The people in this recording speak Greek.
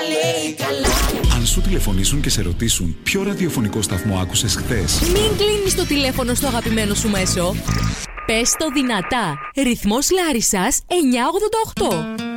λέει καλά. Αν σου τηλεφωνήσουν και σε ρωτήσουν ποιο ραδιοφωνικό σταθμό άκουσες χθες, μην κλείνεις το τηλέφωνο στο αγαπημένο σου μέσο. Πες το δυνατά. Ρυθμός Λάρισσας 988.